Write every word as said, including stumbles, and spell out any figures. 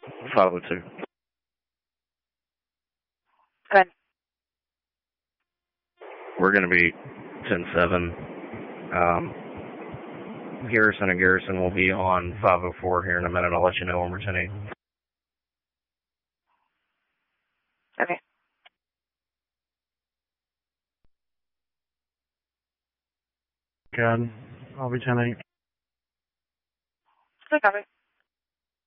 five oh two. Go ahead. We're going to be ten seven. Um, Garrison and Garrison will be on five oh four here in a minute. I'll let you know when we're ten eight. Okay. Good. I'll be ten eight. Good copy.